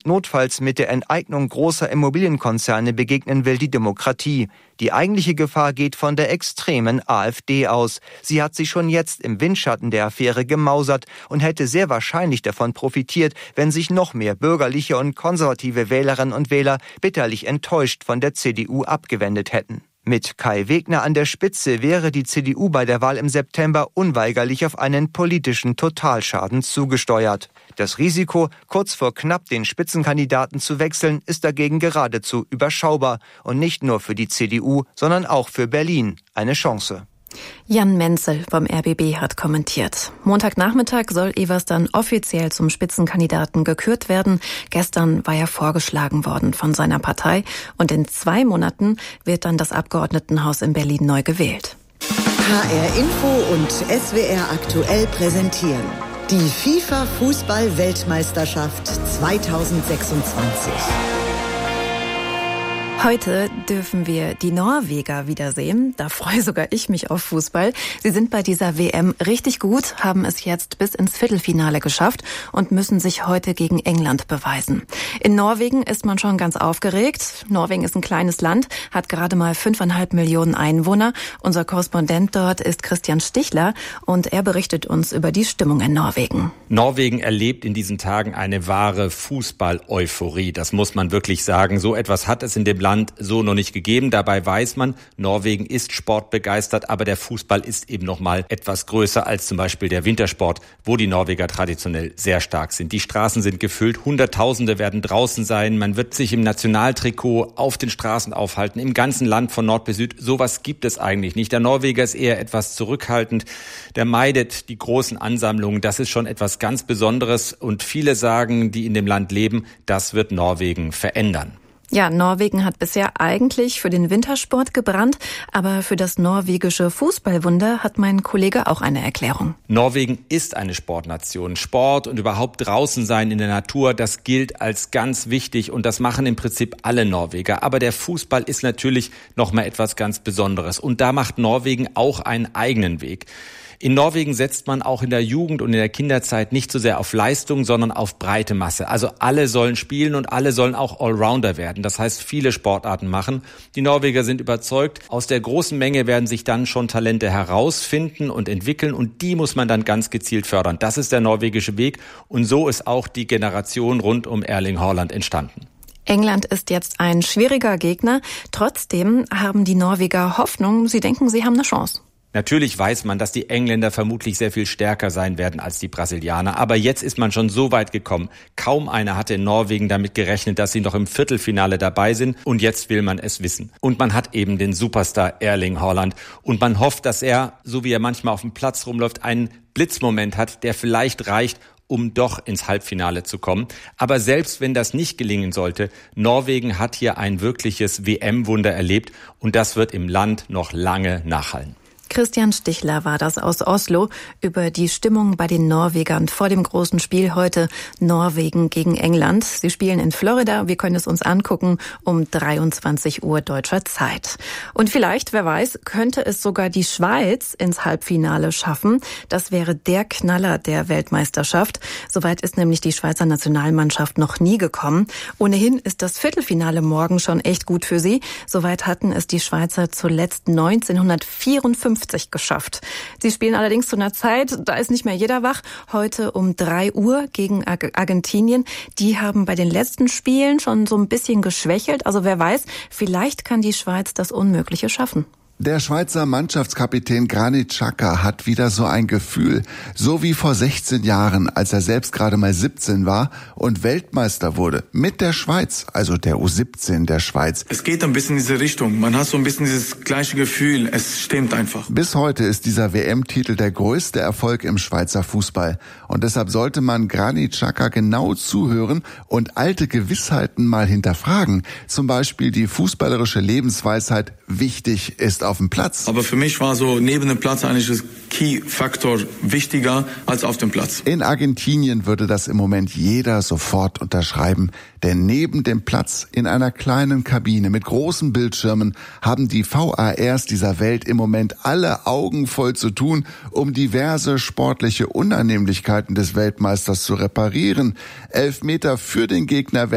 notfalls mit der Enteignung großer Immobilienkonzerne begegnen will die Demokratie. Die eigentliche Gefahr geht von der extremen AfD aus. Sie hat sich schon jetzt im Windschatten der Affäre gemausert und hätte sehr wahrscheinlich davon profitiert, wenn sich noch mehr bürgerliche und konservative Wählerinnen und Wähler bitterlich enttäuscht von der CDU abgewendet hätten. Mit Kai Wegner an der Spitze wäre die CDU bei der Wahl im September unweigerlich auf einen politischen Totalschaden zugesteuert. Das Risiko, kurz vor knapp den Spitzenkandidaten zu wechseln, ist dagegen geradezu überschaubar und nicht nur für die CDU, sondern auch für Berlin eine Chance. Jan Menzel vom RBB hat kommentiert. Montagnachmittag soll Evers dann offiziell zum Spitzenkandidaten gekürt werden. Gestern war er vorgeschlagen worden von seiner Partei und in 2 Monaten wird dann das Abgeordnetenhaus in Berlin neu gewählt. HR Info und SWR aktuell präsentieren die FIFA-Fußball-Weltmeisterschaft 2026. Heute dürfen wir die Norweger wiedersehen. Da freue sogar ich mich auf Fußball. Sie sind bei dieser WM richtig gut, haben es jetzt bis ins Viertelfinale geschafft und müssen sich heute gegen England beweisen. In Norwegen ist man schon ganz aufgeregt. Norwegen ist ein kleines Land, hat gerade mal 5,5 Millionen Einwohner. Unser Korrespondent dort ist Christian Stichler und er berichtet uns über die Stimmung in Norwegen. Norwegen erlebt in diesen Tagen eine wahre Fußball-Euphorie. Das muss man wirklich sagen. So etwas hat es in dem Land so noch nicht gegeben. Dabei weiß man, Norwegen ist sportbegeistert, aber der Fußball ist eben noch mal etwas größer als zum Beispiel der Wintersport, wo die Norweger traditionell sehr stark sind. Die Straßen sind gefüllt, Hunderttausende werden draußen sein, man wird sich im Nationaltrikot auf den Straßen aufhalten, im ganzen Land von Nord bis Süd. Sowas gibt es eigentlich nicht. Der Norweger ist eher etwas zurückhaltend, der meidet die großen Ansammlungen. Das ist schon etwas ganz Besonderes und viele sagen, die in dem Land leben, das wird Norwegen verändern. Ja, Norwegen hat bisher eigentlich für den Wintersport gebrannt, aber für das norwegische Fußballwunder hat mein Kollege auch eine Erklärung. Norwegen ist eine Sportnation. Sport und überhaupt draußen sein in der Natur, das gilt als ganz wichtig und das machen im Prinzip alle Norweger. Aber der Fußball ist natürlich noch mal etwas ganz Besonderes und da macht Norwegen auch einen eigenen Weg. In Norwegen setzt man auch in der Jugend und in der Kinderzeit nicht so sehr auf Leistung, sondern auf breite Masse. Also alle sollen spielen und alle sollen auch Allrounder werden. Das heißt, viele Sportarten machen. Die Norweger sind überzeugt, aus der großen Menge werden sich dann schon Talente herausfinden und entwickeln und die muss man dann ganz gezielt fördern. Das ist der norwegische Weg und so ist auch die Generation rund um Erling Haaland entstanden. England ist jetzt ein schwieriger Gegner. Trotzdem haben die Norweger Hoffnung. Sie denken, sie haben eine Chance. Natürlich weiß man, dass die Engländer vermutlich sehr viel stärker sein werden als die Brasilianer. Aber jetzt ist man schon so weit gekommen. Kaum einer hatte in Norwegen damit gerechnet, dass sie noch im Viertelfinale dabei sind. Und jetzt will man es wissen. Und man hat eben den Superstar Erling Haaland. Und man hofft, dass er, so wie er manchmal auf dem Platz rumläuft, einen Blitzmoment hat, der vielleicht reicht, um doch ins Halbfinale zu kommen. Aber selbst wenn das nicht gelingen sollte, Norwegen hat hier ein wirkliches WM-Wunder erlebt. Und das wird im Land noch lange nachhallen. Christian Stichler war das aus Oslo über die Stimmung bei den Norwegern vor dem großen Spiel heute Norwegen gegen England. Sie spielen in Florida. Wir können es uns angucken um 23 Uhr deutscher Zeit. Und vielleicht, wer weiß, könnte es sogar die Schweiz ins Halbfinale schaffen. Das wäre der Knaller der Weltmeisterschaft. Soweit ist nämlich die Schweizer Nationalmannschaft noch nie gekommen. Ohnehin ist das Viertelfinale morgen schon echt gut für sie. Soweit hatten es die Schweizer zuletzt 1954 geschafft. Sie spielen allerdings zu einer Zeit, da ist nicht mehr jeder wach. Heute um 3 Uhr gegen Argentinien. Die haben bei den letzten Spielen schon so ein bisschen geschwächelt. Also wer weiß, vielleicht kann die Schweiz das Unmögliche schaffen. Der Schweizer Mannschaftskapitän Granit Xhaka hat wieder so ein Gefühl, so wie vor 16 Jahren, als er selbst gerade mal 17 war und Weltmeister wurde mit der Schweiz, also der U17 der Schweiz. Es geht ein bisschen in diese Richtung. Man hat so ein bisschen dieses gleiche Gefühl. Es stimmt einfach. Bis heute ist dieser WM-Titel der größte Erfolg im Schweizer Fußball. Und deshalb sollte man Granit Xhaka genau zuhören und alte Gewissheiten mal hinterfragen. Zum Beispiel die fußballerische Lebensweisheit, wichtig ist auf dem Platz. Aber für mich war so neben dem Platz eigentlich das Key-Faktor wichtiger als auf dem Platz. In Argentinien würde das im Moment jeder sofort unterschreiben. Denn neben dem Platz in einer kleinen Kabine mit großen Bildschirmen haben die VARs dieser Welt im Moment alle Augen voll zu tun, um diverse sportliche Unannehmlichkeiten des Weltmeisters zu reparieren. Elfmeter für den Gegner